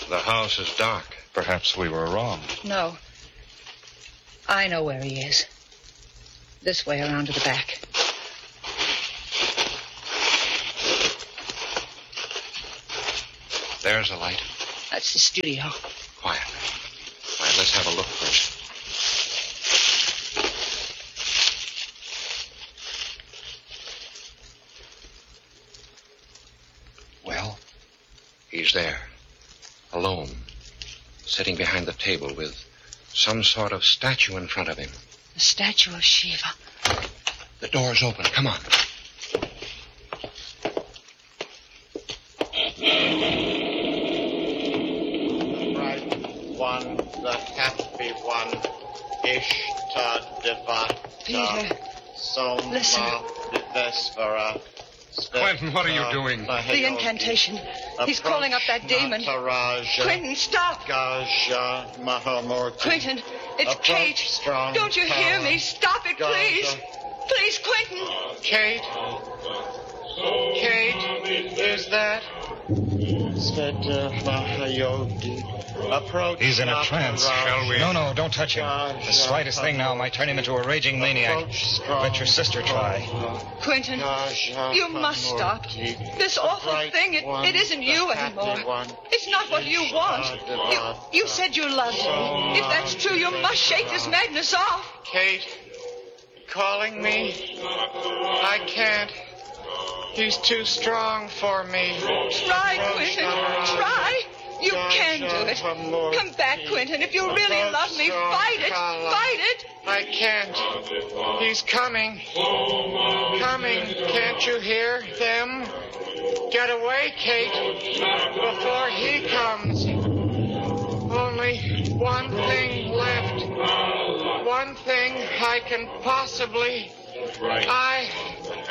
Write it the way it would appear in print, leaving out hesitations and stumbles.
The house is dark. Perhaps we were wrong. No. I know where he is. This way around to the back. There's a light. That's the studio. Quiet. Quiet, let's have a look first. Well, he's there. Alone. Sitting behind the table with some sort of statue in front of him. The statue of Shiva. The door's open. Come on. One, the happy one, Ishtadevata, Peter, Soma listen. Vivesvara. Quentin, what are you doing? The incantation. He's calling up that demon. Quentin, stop. Gaja Mahamurti. Quentin, it's Approach Kate. strong Don't you hear power. me? Stop it, please. Please, Quentin. Kate? Kate, is that? Sveta Mahayodi. Approach. He's in a trance. Shall we? No, don't touch him. The slightest thing now might turn him into a raging maniac. Let your sister try. Quentin, you must stop. This awful thing, it isn't you anymore. It's not what you want. You said you loved him. If that's true, you must shake this madness off. Kate, calling me? I can't. He's too strong for me. Try, Quentin. Try. You can do it. Come back, Quentin. If you really love me, fight it. Fight it. I can't. He's coming. Coming. Can't you hear them? Get away, Kate, before he comes. Only one thing left. One thing I can possibly...